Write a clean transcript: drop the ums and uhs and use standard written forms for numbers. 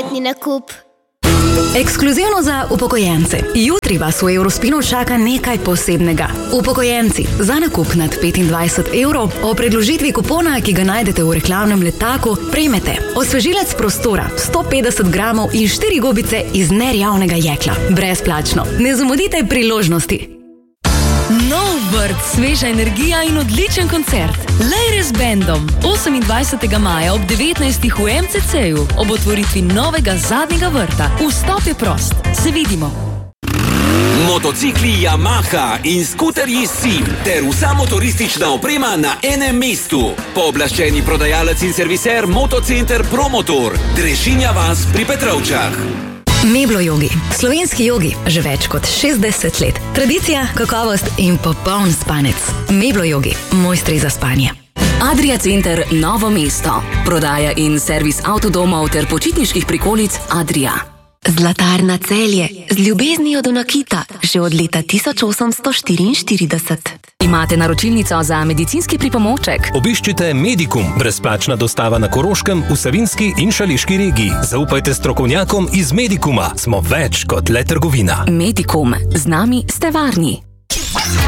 pametni nakup. Ekskluzivno za upokojence. Jutri vas v Eurospinu čaka nekaj posebnega. Upokojenci, za nakup nad 25 evrov o predložitvi kupona, ki ga najdete v reklamnem letaku, prejmete osvežilec prostora 150 gramov in 4 gobice iz nerjavnega jekla. Brezplačno. Ne zamudite priložnosti. Nov vrt, sveža energija in odličen koncert. Lejre z bendom. 28. maja ob 19. v MCC-ju ob otvoritvi novega zadnjega vrta. Vstop je prost. Se vidimo. Motocikli Yamaha in skuterji SIM ter vsa motoristična oprema na enem mestu. Pooblaščeni prodajalec in serviser Motocenter Promotor. Drežinja vas pri Petrovčah. Meblo jogi. Slovenski jogi že več kot 60 let. Tradicija, kakovost in popoln spanec. Meblo jogi. Mojstri za spanje. Adria Center Novo mesto. Prodaja in servis avtodomov ter počitniških prikolic Adria. Zlatarna Celje. Z ljubeznijo do nakita. Že od leta 1844. Imate naročilnico za medicinski pripomoček? Obiščite Medikum, brezplačna dostava na Koroškem, v Savinjski in Šaleški regiji. Zaupajte strokovnjakom iz Medikuma. Smo več kot le trgovina. Medikum. Z nami ste varni.